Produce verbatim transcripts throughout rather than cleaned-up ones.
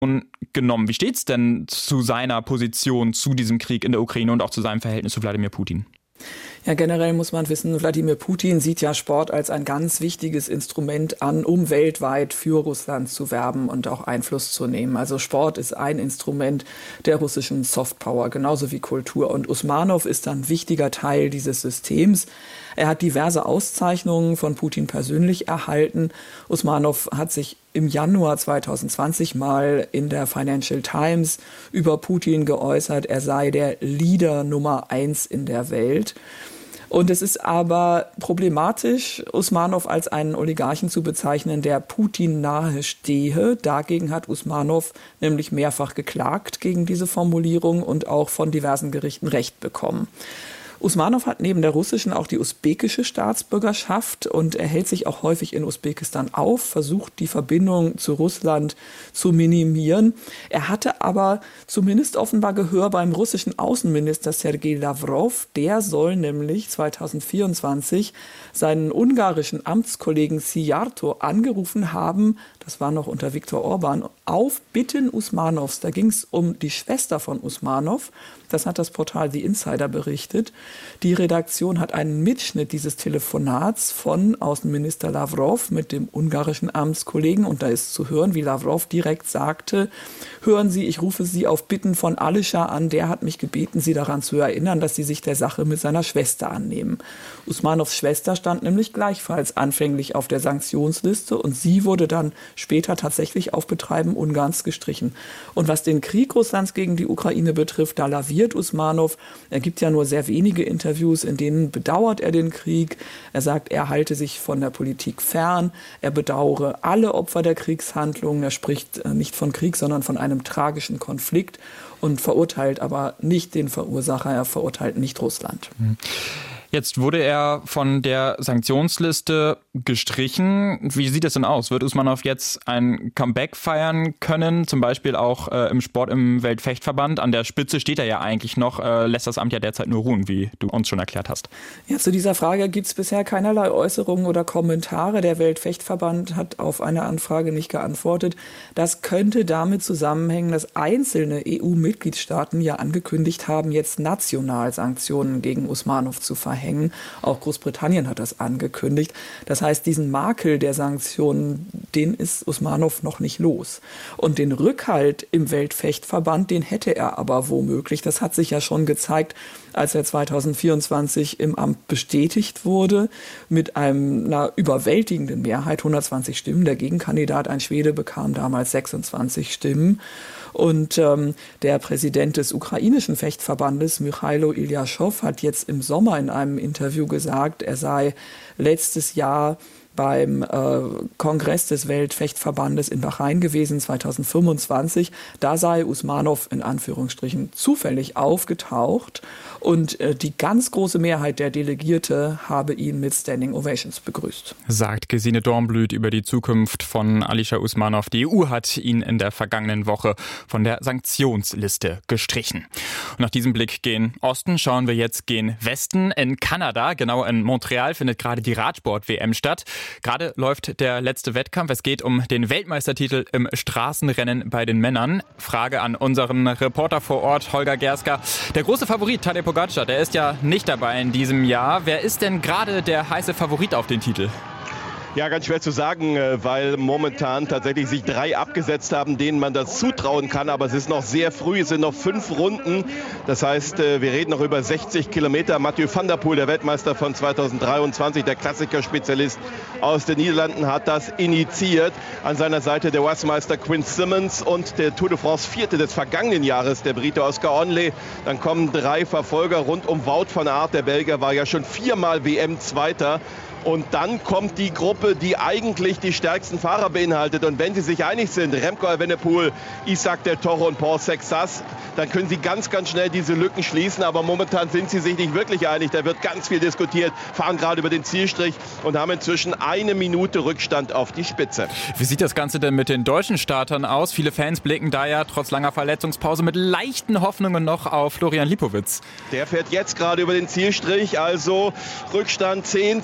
genommen. Wie steht es denn zu seiner Position zu diesem Krieg in der Ukraine und auch zu seinem Verhältnis zu Wladimir Putin? Ja, generell muss man wissen, Wladimir Putin sieht ja Sport als ein ganz wichtiges Instrument an, um weltweit für Russland zu werben und auch Einfluss zu nehmen. Also Sport ist ein Instrument der russischen Softpower, genauso wie Kultur. Und Usmanow ist ein wichtiger Teil dieses Systems. Er hat diverse Auszeichnungen von Putin persönlich erhalten. Usmanow hat sich im Januar zwanzig zwanzig mal in der Financial Times über Putin geäußert, er sei der Leader Nummer eins in der Welt. Und es ist aber problematisch, Usmanow als einen Oligarchen zu bezeichnen, der Putin nahe stehe. Dagegen hat Usmanow nämlich mehrfach geklagt gegen diese Formulierung und auch von diversen Gerichten Recht bekommen. Usmanow hat neben der russischen auch die usbekische Staatsbürgerschaft und er hält sich auch häufig in Usbekistan auf, versucht die Verbindung zu Russland zu minimieren. Er hatte aber zumindest offenbar Gehör beim russischen Außenminister Sergei Lavrov. Der soll nämlich zwanzig vierundzwanzig seinen ungarischen Amtskollegen Szijjártó angerufen haben, das war noch unter Viktor Orban, auf Bitten Usmanows. Da ging es um die Schwester von Usmanow. Das hat das Portal The Insider berichtet. Die Redaktion hat einen Mitschnitt dieses Telefonats von Außenminister Lavrov mit dem ungarischen Amtskollegen. Und da ist zu hören, wie Lavrov direkt sagte, hören Sie, ich rufe Sie auf Bitten von Alischer an. Der hat mich gebeten, Sie daran zu erinnern, dass Sie sich der Sache mit seiner Schwester annehmen. Usmanows Schwester stand nämlich gleichfalls anfänglich auf der Sanktionsliste und sie wurde dann später tatsächlich auf Betreiben Ungarns gestrichen. Und was den Krieg Russlands gegen die Ukraine betrifft, da laviert Usmanow. Er gibt ja nur sehr wenige Interviews, in denen bedauert er den Krieg. Er sagt, er halte sich von der Politik fern. Er bedauere alle Opfer der Kriegshandlungen. Er spricht nicht von Krieg, sondern von einem tragischen Konflikt und verurteilt aber nicht den Verursacher. Er verurteilt nicht Russland. Mhm. Jetzt wurde er von der Sanktionsliste gestrichen. Wie sieht es denn aus? Wird Usmanow jetzt ein Comeback feiern können? Zum Beispiel auch äh, im Sport im Weltfechtverband. An der Spitze steht er ja eigentlich noch, äh, lässt das Amt ja derzeit nur ruhen, wie du uns schon erklärt hast. Ja, zu dieser Frage gibt es bisher keinerlei Äußerungen oder Kommentare. Der Weltfechtverband hat auf eine Anfrage nicht geantwortet. Das könnte damit zusammenhängen, dass einzelne E U-Mitgliedstaaten ja angekündigt haben, jetzt national Sanktionen gegen Usmanow zu verhängen. Hängen. Auch Großbritannien hat das angekündigt. Das heißt, diesen Makel der Sanktionen, den ist Usmanow noch nicht los. Und den Rückhalt im Weltfechtverband, den hätte er aber womöglich. Das hat sich ja schon gezeigt, als er zwanzig vierundzwanzig im Amt bestätigt wurde, mit einem, einer überwältigenden Mehrheit, hundertzwanzig Stimmen. Der Gegenkandidat, ein Schwede, bekam damals sechsundzwanzig Stimmen. Und ähm, der Präsident des ukrainischen Fechtverbandes, Michailo Iljaschow, hat jetzt im Sommer in einem Interview gesagt, er sei letztes Jahr beim äh, Kongress des Weltfechtverbandes in Bahrain gewesen, zwanzig fünfundzwanzig. Da sei Usmanow in Anführungsstrichen zufällig aufgetaucht und äh, die ganz große Mehrheit der Delegierte habe ihn mit Standing Ovations begrüßt. Sagt Gesine Dornblüt über die Zukunft von Alisher Usmanow. Die E U hat ihn in der vergangenen Woche von der Sanktionsliste gestrichen. Und nach diesem Blick gen Osten schauen wir jetzt gen Westen. In Kanada, genau in Montreal, findet gerade die Radsport-W M statt. Gerade läuft der letzte Wettkampf. Es geht um den Weltmeistertitel im Straßenrennen bei den Männern. Frage an unseren Reporter vor Ort, Holger Gerska. Der große Favorit, Tadej Pogačar, der ist ja nicht dabei in diesem Jahr. Wer ist denn gerade der heiße Favorit auf den Titel? Ja, ganz schwer zu sagen, weil momentan tatsächlich sich drei abgesetzt haben, denen man das zutrauen kann. Aber es ist noch sehr früh, es sind noch fünf Runden. Das heißt, wir reden noch über sechzig Kilometer. Mathieu van der Poel, der Weltmeister von zweitausenddreiundzwanzig, der Klassikerspezialist aus den Niederlanden, hat das initiiert. An seiner Seite der U S Meister Quinn Simmons und der Tour de France Vierte des vergangenen Jahres, der Brite Oscar Onley. Dann kommen drei Verfolger rund um Wout van Aert. Der Belgier war ja schon viermal W M-Zweiter. Und dann kommt die Gruppe, die eigentlich die stärksten Fahrer beinhaltet. Und wenn sie sich einig sind, Remco Evenepoel, Isaac Del Toro und Paul Sexas, dann können sie ganz, ganz schnell diese Lücken schließen. Aber momentan sind sie sich nicht wirklich einig. Da wird ganz viel diskutiert, fahren gerade über den Zielstrich und haben inzwischen eine Minute Rückstand auf die Spitze. Wie sieht das Ganze denn mit den deutschen Startern aus? Viele Fans blicken da ja trotz langer Verletzungspause mit leichten Hoffnungen noch auf Florian Lipowitz. Der fährt jetzt gerade über den Zielstrich, also Rückstand zehn, zwölf Sekunden.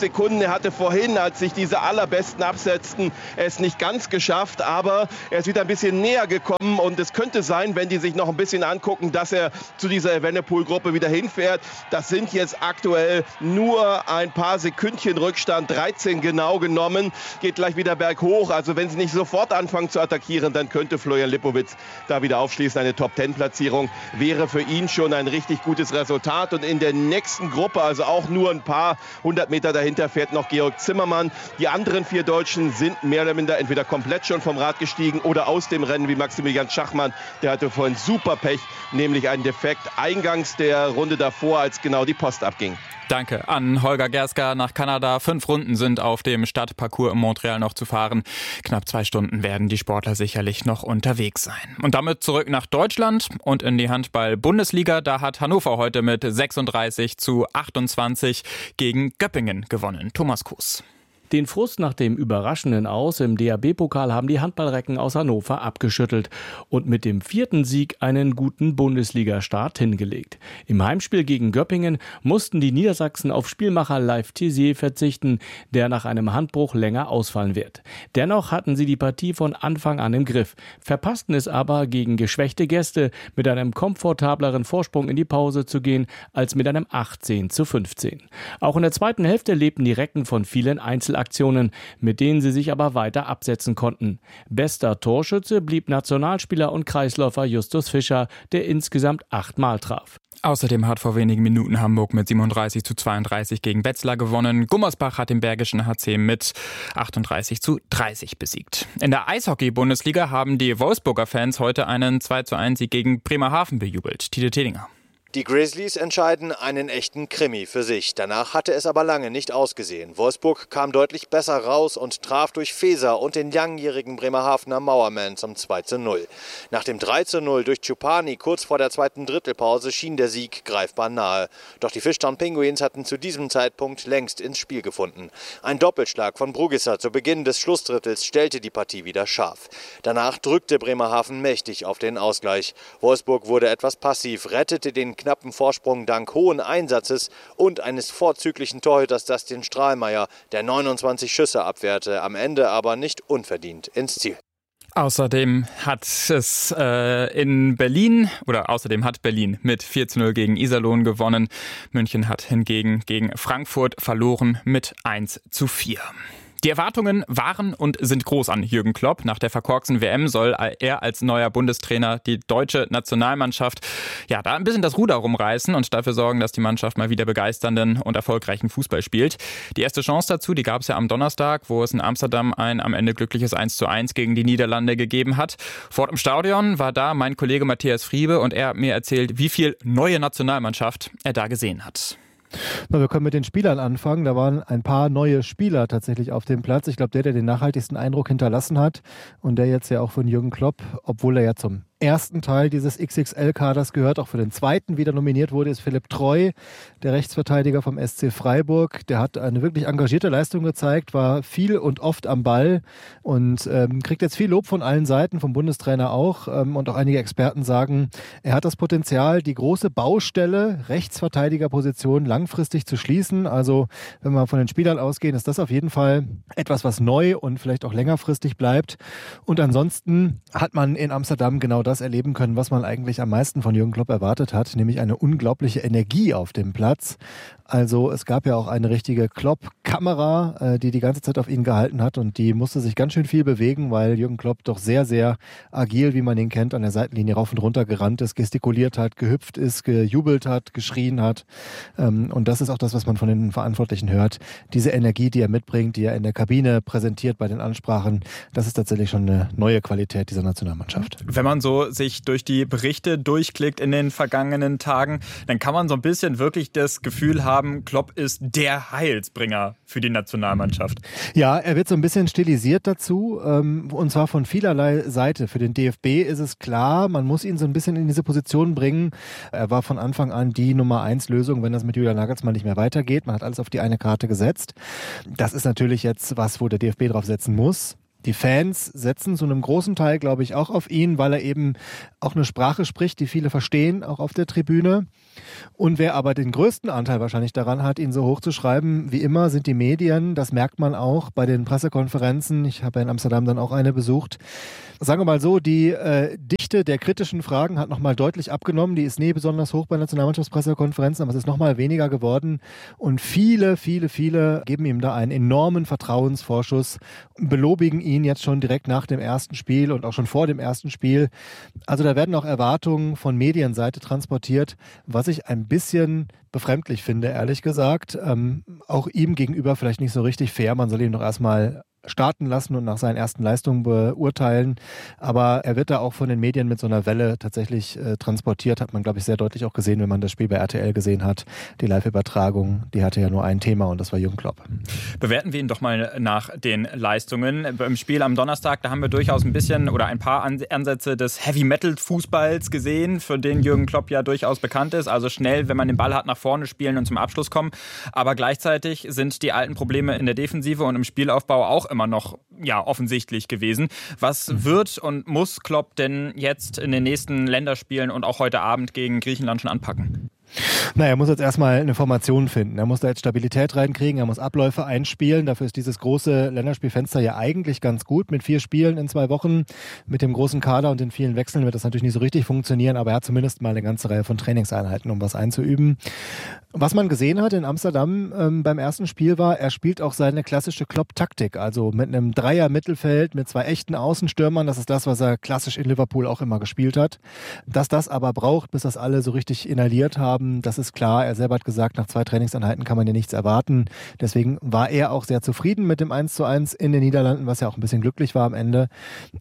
Sekunden. Er hatte vorhin, als sich diese allerbesten absetzten, es nicht ganz geschafft, aber er ist wieder ein bisschen näher gekommen und es könnte sein, wenn die sich noch ein bisschen angucken, dass er zu dieser Evenepoel-Gruppe wieder hinfährt. Das sind jetzt aktuell nur ein paar Sekündchen Rückstand, dreizehn genau genommen, geht gleich wieder berghoch. Also wenn sie nicht sofort anfangen zu attackieren, dann könnte Florian Lipowitz da wieder aufschließen. Eine Top-Zehn-Platzierung wäre für ihn schon ein richtig gutes Resultat. Und in der nächsten Gruppe, also auch nur ein paar hundert Meter dahinter, fährt noch Georg Zimmermann. Die anderen vier Deutschen sind mehr oder minder entweder komplett schon vom Rad gestiegen oder aus dem Rennen, wie Maximilian Schachmann. Der hatte vorhin super Pech, nämlich einen Defekt eingangs der Runde davor, als genau die Post abging. Danke an Holger Gerska nach Kanada. Fünf Runden sind auf dem Stadtparcours in Montreal noch zu fahren. Knapp zwei Stunden werden die Sportler sicherlich noch unterwegs sein. Und damit zurück nach Deutschland und in die Handball-Bundesliga. Da hat Hannover heute mit sechsunddreißig zu achtundzwanzig gegen Göppingen gewonnen. Thomas Kuss. Den Frust nach dem überraschenden Aus im D H B-Pokal haben die Handballrecken aus Hannover abgeschüttelt und mit dem vierten Sieg einen guten Bundesliga-Start hingelegt. Im Heimspiel gegen Göppingen mussten die Niedersachsen auf Spielmacher Leif Tissier verzichten, der nach einem Handbruch länger ausfallen wird. Dennoch hatten sie die Partie von Anfang an im Griff, verpassten es aber gegen geschwächte Gäste mit einem komfortableren Vorsprung in die Pause zu gehen als mit einem achtzehn zu fünfzehn. Auch in der zweiten Hälfte lebten die Recken von vielen Einzelaktionen, mit denen sie sich aber weiter absetzen konnten. Bester Torschütze blieb Nationalspieler und Kreisläufer Justus Fischer, der insgesamt achtmal traf. Außerdem hat vor wenigen Minuten Hamburg mit siebenunddreißig zu zweiunddreißig gegen Wetzlar gewonnen. Gummersbach hat den Bergischen H C mit achtunddreißig zu dreißig besiegt. In der Eishockey-Bundesliga haben die Wolfsburger Fans heute einen zwei zu eins Sieg gegen Bremerhaven bejubelt. Tide Tedinger. Die Grizzlies entscheiden einen echten Krimi für sich. Danach hatte es aber lange nicht ausgesehen. Wolfsburg kam deutlich besser raus und traf durch Feser und den langjährigen Bremerhavener Mauerman zum zwei zu null. Nach dem drei zu null durch Chupani kurz vor der zweiten Drittelpause schien der Sieg greifbar nahe. Doch die Fishtown Penguins hatten zu diesem Zeitpunkt längst ins Spiel gefunden. Ein Doppelschlag von Brugisser zu Beginn des Schlussdrittels stellte die Partie wieder scharf. Danach drückte Bremerhaven mächtig auf den Ausgleich. Wolfsburg wurde etwas passiv, rettete den knappen Vorsprung dank hohen Einsatzes und eines vorzüglichen Torhüters Dustin Strahlmeier, der neunundzwanzig Schüsse abwehrte, am Ende aber nicht unverdient ins Ziel. Außerdem hat es äh, in Berlin, oder außerdem hat Berlin mit vier zu null gegen Iserlohn gewonnen. München hat hingegen gegen Frankfurt verloren mit eins zu vier. Die Erwartungen waren und sind groß an Jürgen Klopp. Nach der verkorksten W M soll er als neuer Bundestrainer die deutsche Nationalmannschaft ja da ein bisschen das Ruder rumreißen und dafür sorgen, dass die Mannschaft mal wieder begeisternden und erfolgreichen Fußball spielt. Die erste Chance dazu, die gab es ja am Donnerstag, wo es in Amsterdam ein am Ende glückliches eins zu eins gegen die Niederlande gegeben hat. Vor Ort im Stadion war da mein Kollege Matthias Friebe und er hat mir erzählt, wie viel neue Nationalmannschaft er da gesehen hat. Na, wir können mit den Spielern anfangen. Da waren ein paar neue Spieler tatsächlich auf dem Platz. Ich glaube, der, der den nachhaltigsten Eindruck hinterlassen hat und der jetzt ja auch von Jürgen Klopp, obwohl er ja zum ersten Teil dieses X X L-Kaders gehört, auch für den zweiten wieder nominiert wurde, ist Philipp Treu, der Rechtsverteidiger vom S C Freiburg. Der hat eine wirklich engagierte Leistung gezeigt, war viel und oft am Ball und ähm, kriegt jetzt viel Lob von allen Seiten, vom Bundestrainer auch. Ähm, und auch einige Experten sagen, er hat das Potenzial, die große Baustelle Rechtsverteidigerposition langfristig zu schließen. Also wenn wir von den Spielern ausgehen, ist das auf jeden Fall etwas, was neu und vielleicht auch längerfristig bleibt. Und ansonsten hat man in Amsterdam genau das das erleben können, was man eigentlich am meisten von Jürgen Klopp erwartet hat, nämlich eine unglaubliche Energie auf dem Platz. Also es gab ja auch eine richtige Klopp-Kamera, die die ganze Zeit auf ihn gehalten hat und die musste sich ganz schön viel bewegen, weil Jürgen Klopp doch sehr, sehr agil, wie man ihn kennt, an der Seitenlinie rauf und runter gerannt ist, gestikuliert hat, gehüpft ist, gejubelt hat, geschrien hat. Und das ist auch das, was man von den Verantwortlichen hört. Diese Energie, die er mitbringt, die er in der Kabine präsentiert bei den Ansprachen, das ist tatsächlich schon eine neue Qualität dieser Nationalmannschaft. Wenn man so sich durch die Berichte durchklickt in den vergangenen Tagen, dann kann man so ein bisschen wirklich das Gefühl haben, Klopp ist der Heilsbringer für die Nationalmannschaft. Ja, er wird so ein bisschen stilisiert dazu, und zwar von vielerlei Seite. Für den D F B ist es klar, man muss ihn so ein bisschen in diese Position bringen. Er war von Anfang an die Nummer eins Lösung, wenn das mit Julian Nagelsmann nicht mehr weitergeht. Man hat alles auf die eine Karte gesetzt. Das ist natürlich jetzt was, wo der D F B drauf setzen muss. Die Fans setzen zu einem großen Teil, glaube ich, auch auf ihn, weil er eben auch eine Sprache spricht, die viele verstehen, auch auf der Tribüne. Und wer aber den größten Anteil wahrscheinlich daran hat, ihn so hoch zu schreiben, wie immer, sind die Medien. Das merkt man auch bei den Pressekonferenzen. Ich habe ja in Amsterdam dann auch eine besucht. Sagen wir mal so, die äh, Dichte der kritischen Fragen hat nochmal deutlich abgenommen. Die ist nie besonders hoch bei Nationalmannschaftspressekonferenzen, aber es ist nochmal weniger geworden. Und viele, viele, viele geben ihm da einen enormen Vertrauensvorschuss, belobigen ihn jetzt schon direkt nach dem ersten Spiel und auch schon vor dem ersten Spiel. Also da werden auch Erwartungen von Medienseite transportiert, was ich ein bisschen befremdlich finde, ehrlich gesagt. Ähm, auch ihm gegenüber vielleicht nicht so richtig fair. Man soll ihn doch erstmal starten lassen und nach seinen ersten Leistungen beurteilen. Aber er wird da auch von den Medien mit so einer Welle tatsächlich äh, transportiert. Hat man, glaube ich, sehr deutlich auch gesehen, wenn man das Spiel bei R T L gesehen hat. Die Live-Übertragung, die hatte ja nur ein Thema und das war Jürgen Klopp. Bewerten wir ihn doch mal nach den Leistungen. Beim Spiel am Donnerstag, da haben wir durchaus ein bisschen oder ein paar Ansätze des Heavy-Metal-Fußballs gesehen, für den Jürgen Klopp ja durchaus bekannt ist. Also schnell, wenn man den Ball hat, nach vorne spielen und zum Abschluss kommen. Aber gleichzeitig sind die alten Probleme in der Defensive und im Spielaufbau auch immer noch ja, offensichtlich gewesen. Was wird und muss Klopp denn jetzt in den nächsten Länderspielen und auch heute Abend gegen Griechenland schon anpacken? Naja, er muss jetzt erstmal eine Formation finden. Er muss da jetzt Stabilität reinkriegen, er muss Abläufe einspielen. Dafür ist dieses große Länderspielfenster ja eigentlich ganz gut. Mit vier Spielen in zwei Wochen, mit dem großen Kader und den vielen Wechseln wird das natürlich nicht so richtig funktionieren, aber er hat zumindest mal eine ganze Reihe von Trainingseinheiten, um was einzuüben. Was man gesehen hat in Amsterdam ähm, beim ersten Spiel war, er spielt auch seine klassische Klopp-Taktik, also mit einem Dreier-Mittelfeld, mit zwei echten Außenstürmern. Das ist das, was er klassisch in Liverpool auch immer gespielt hat. Dass das aber braucht, bis das alle so richtig inhaliert haben, das ist klar. Er selber hat gesagt, nach zwei Trainingseinheiten kann man ja nichts erwarten. Deswegen war er auch sehr zufrieden mit dem eins zu eins in den Niederlanden, was ja auch ein bisschen glücklich war am Ende.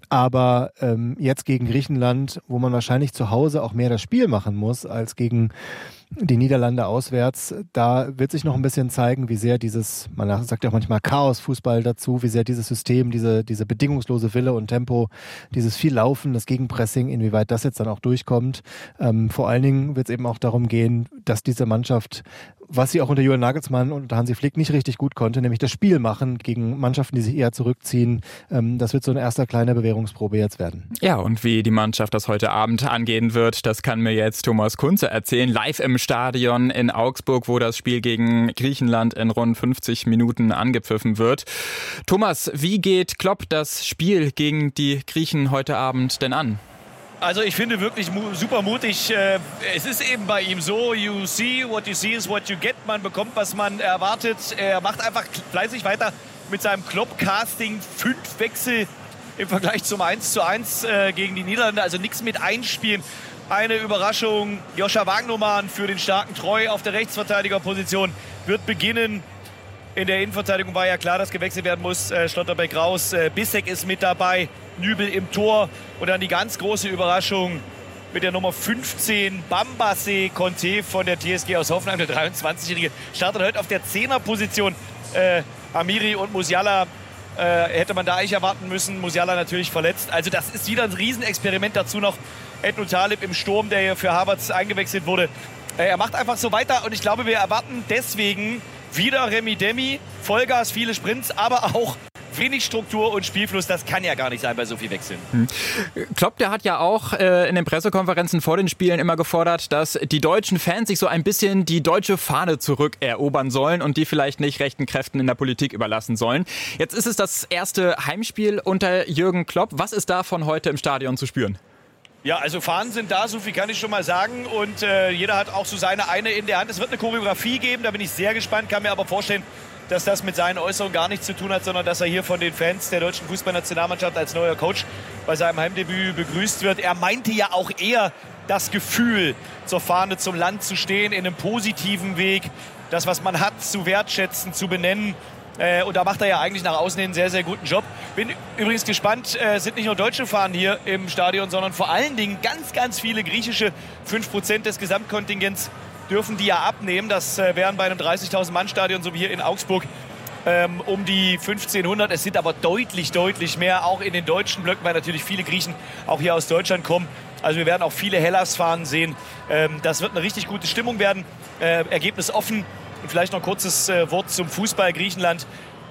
Aber ähm, jetzt gegen Griechenland, wo man wahrscheinlich zu Hause auch mehr das Spiel machen muss als gegen die Niederlande auswärts, da wird sich noch ein bisschen zeigen, wie sehr dieses, man sagt ja auch manchmal Chaos-Fußball dazu, wie sehr dieses System, diese, diese bedingungslose Wille und Tempo, dieses viel Laufen, das Gegenpressing, inwieweit das jetzt dann auch durchkommt. Ähm, vor allen Dingen wird es eben auch darum gehen, dass diese Mannschaft, was sie auch unter Julian Nagelsmann und unter Hansi Flick nicht richtig gut konnte, nämlich das Spiel machen gegen Mannschaften, die sich eher zurückziehen. Ähm, das wird so eine erste kleine Bewährungsprobe jetzt werden. Ja, und wie die Mannschaft das heute Abend angehen wird, das kann mir jetzt Thomas Kunze erzählen, live im Stadion in Augsburg, wo das Spiel gegen Griechenland in rund fünfzig Minuten angepfiffen wird. Thomas, wie geht Klopp das Spiel gegen die Griechen heute Abend denn an? Also ich finde wirklich mu- super mutig. Es ist eben bei ihm so, you see, what you see is what you get. Man bekommt, was man erwartet. Er macht einfach fleißig weiter mit seinem Klopp-Casting. Fünf Wechsel im Vergleich zum eins zu eins gegen die Niederlande. Also nichts mit einspielen. Eine Überraschung. Joscha Wagnumann für den starken Treu auf der Rechtsverteidigerposition wird beginnen. In der Innenverteidigung war ja klar, dass gewechselt werden muss. Äh, Schlotterbeck raus, äh, Bissek ist mit dabei, Nübel im Tor. Und dann die ganz große Überraschung mit der Nummer fünfzehn, Bambase Conte von der T S G aus Hoffenheim, der dreiundzwanzigjährige. Startet heute auf der Zehnerposition. Äh, Amiri und Musiala äh, hätte man da eigentlich erwarten müssen. Musiala natürlich verletzt. Also das ist wieder ein Riesenexperiment. Dazu noch Edno Talib im Sturm, der hier für Havertz eingewechselt wurde. Äh, er macht einfach so weiter und ich glaube, wir erwarten deswegen wieder Remi Demi, Vollgas, viele Sprints, aber auch wenig Struktur und Spielfluss. Das kann ja gar nicht sein bei so viel Wechseln. Hm. Klopp, der hat ja auch äh, in den Pressekonferenzen vor den Spielen immer gefordert, dass die deutschen Fans sich so ein bisschen die deutsche Fahne zurückerobern sollen und die vielleicht nicht rechten Kräften in der Politik überlassen sollen. Jetzt ist es das erste Heimspiel unter Jürgen Klopp. Was ist davon heute im Stadion zu spüren? Ja, also Fahnen sind da, so viel kann ich schon mal sagen. Und äh, jeder hat auch so seine eine in der Hand. Es wird eine Choreografie geben, da bin ich sehr gespannt. Kann mir aber vorstellen, dass das mit seinen Äußerungen gar nichts zu tun hat, sondern dass er hier von den Fans der deutschen Fußballnationalmannschaft als neuer Coach bei seinem Heimdebüt begrüßt wird. Er meinte ja auch eher das Gefühl, zur Fahne zum Land zu stehen, in einem positiven Weg, das, was man hat, zu wertschätzen, zu benennen. Äh, und da macht er ja eigentlich nach außen hin einen sehr, sehr guten Job. Bin übrigens gespannt, es äh, sind nicht nur deutsche Fahnen hier im Stadion, sondern vor allen Dingen ganz, ganz viele griechische. fünf Prozent des Gesamtkontingents dürfen die ja abnehmen. Das äh, wären bei einem dreißigtausend-Mann-Stadion, so wie hier in Augsburg, ähm, um die fünfzehnhundert. Es sind aber deutlich, deutlich mehr, auch in den deutschen Blöcken, weil natürlich viele Griechen auch hier aus Deutschland kommen. Also wir werden auch viele Hellas-Fahnen sehen. Ähm, das wird eine richtig gute Stimmung werden. Äh, Ergebnis offen. Und vielleicht noch ein kurzes äh, Wort zum Fußball. Griechenland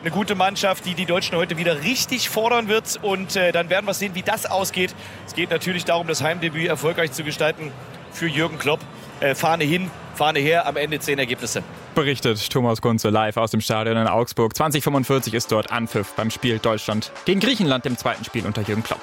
eine gute Mannschaft, die die Deutschen heute wieder richtig fordern wird. Und äh, dann werden wir sehen, wie das ausgeht. Es geht natürlich darum, das Heimdebüt erfolgreich zu gestalten für Jürgen Klopp. Äh, Fahne hin, Fahne her, am Ende zehn Ergebnisse. Berichtet Thomas Kunze live aus dem Stadion in Augsburg. zwanzig fünfundvierzig ist dort Anpfiff beim Spiel Deutschland gegen Griechenland, dem zweiten Spiel unter Jürgen Klopp.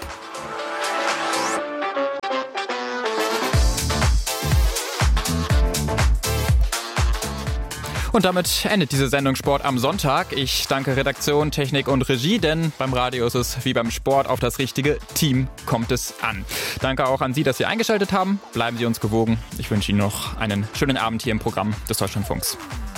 Und damit endet diese Sendung Sport am Sonntag. Ich danke Redaktion, Technik und Regie, denn beim Radio ist es wie beim Sport, auf das richtige Team kommt es an. Danke auch an Sie, dass Sie eingeschaltet haben. Bleiben Sie uns gewogen. Ich wünsche Ihnen noch einen schönen Abend hier im Programm des Deutschlandfunks.